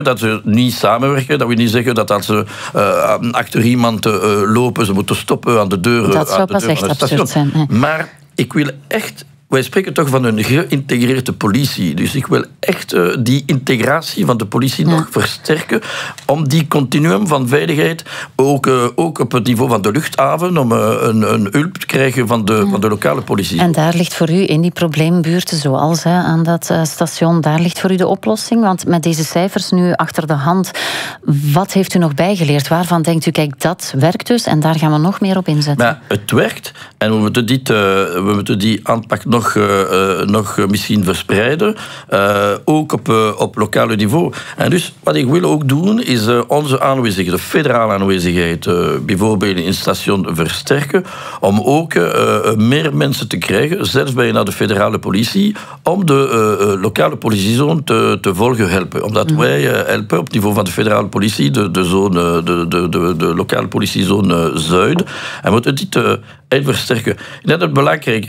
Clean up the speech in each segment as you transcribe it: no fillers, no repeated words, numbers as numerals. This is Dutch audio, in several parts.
Dat ze niet samenwerken. Dat wil niet zeggen dat als ze achter iemand lopen, ze moeten stoppen aan de deur. Dat zou pas echt absurd zijn. Nee. Maar ik wil echt... Wij spreken toch van een geïntegreerde politie. Dus ik wil echt die integratie van de politie nog versterken. Om die continuum van veiligheid, ook op het niveau van de luchthaven, om een hulp te krijgen van de lokale politie. En daar ligt voor u in die probleembuurten, zoals aan dat station, daar ligt voor u de oplossing? Want met deze cijfers nu achter de hand, wat heeft u nog bijgeleerd? Waarvan denkt u, kijk, dat werkt dus en daar gaan we nog meer op inzetten? Maar het werkt en we moeten die aanpak nog misschien verspreiden, ook op lokale niveau. En dus wat ik wil ook doen, is onze aanwezigheid, de federale aanwezigheid, bijvoorbeeld in het station versterken, om ook meer mensen te krijgen, zelfs bij de federale politie, om de lokale politiezone te volgen helpen. Omdat wij helpen op het niveau van de federale politie, de lokale politiezone Zuid. En we moeten dit versterken. Ik denk dat het belangrijk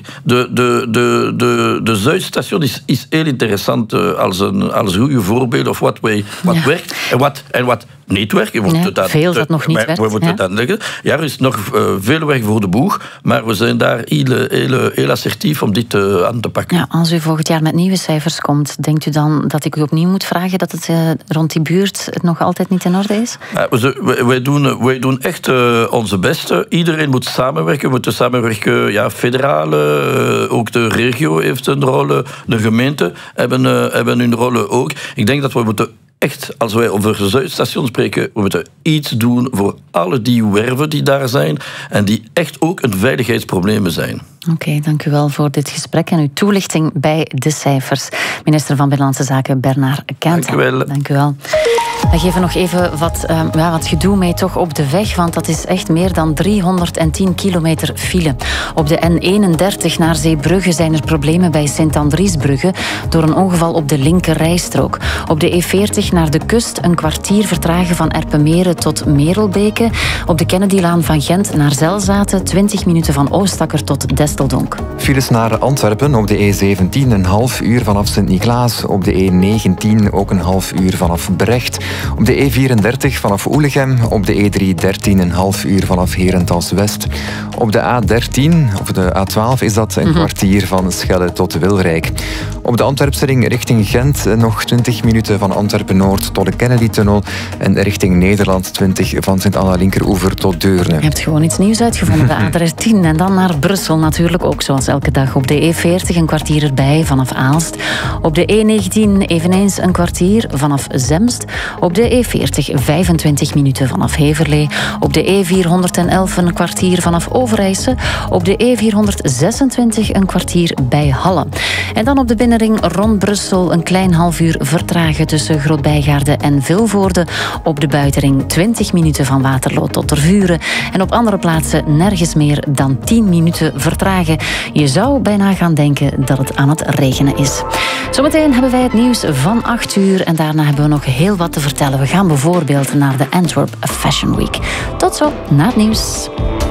de Zuidstation is heel interessant als een goede voorbeeld of wat werkt en wat niet werkt. Veel dat nog niet werkt. We moeten het aanleggen. Ja, er is nog veel werk voor de boeg, maar we zijn daar heel assertief om dit aan te pakken. Ja, als u volgend jaar met nieuwe cijfers komt, denkt u dan dat ik u opnieuw moet vragen dat het rond die buurt het nog altijd niet in orde is? Wij doen echt onze beste. Iedereen moet samenwerken. We moeten samenwerken, ja, federale, ook de regio heeft een rol, de gemeenten hebben hun rol ook. Ik denk dat we moeten echt, als wij over Zuidstation spreken, we moeten iets doen voor alle die werven die daar zijn en die echt ook een veiligheidsprobleem zijn. Oké, dank u wel voor dit gesprek en uw toelichting bij de cijfers. Minister van Binnenlandse Zaken Bernard Kenta. Dank u wel. Dank u wel. We geven nog even wat gedoe mee toch op de weg, want dat is echt meer dan 310 kilometer file. Op de N31 naar Zeebrugge zijn er problemen bij Sint-Andriesbrugge door een ongeval op de linker rijstrook. Op de E40 naar de kust een kwartier vertragen van Erpenmeren tot Merelbeke. Op de Kennedylaan van Gent naar Zelzaten 20 minuten van Oostakker tot Desteldonk. Files naar Antwerpen op de E17 een half uur vanaf Sint-Niklaas. Op de E19 ook een half uur vanaf Brecht. Op de E34 vanaf Oelegem, op de E3 13,5 uur vanaf Herentals-West. Op de A13, of de A12, is dat een kwartier van Schelle tot Wilrijk. Op de Antwerpsring richting Gent nog 20 minuten van Antwerpen-Noord tot de Kennedy-tunnel en richting Nederland 20 van Sint-Anna linkeroever tot Deurne. Je hebt gewoon iets nieuws uitgevonden, de A13. En dan naar Brussel natuurlijk, ook zoals elke dag. Op de E40 een kwartier erbij vanaf Aalst. Op de E19 eveneens een kwartier vanaf Zemst. Op de E40 25 minuten vanaf Heverlee. Op de E411 een kwartier vanaf Overijse. Op de E426 een kwartier bij Halle. En dan op de binnenring rond Brussel een klein half uur vertragen tussen Groot-Bijgaarde en Vilvoorde. Op de buitenring 20 minuten van Waterloo tot Tervuren. En op andere plaatsen nergens meer dan 10 minuten vertragen. Je zou bijna gaan denken dat het aan het regenen is. Zometeen hebben wij het nieuws van 8 uur en daarna hebben we nog heel wat te vertellen. We gaan bijvoorbeeld naar de Antwerp Fashion Week. Tot zo, na het nieuws.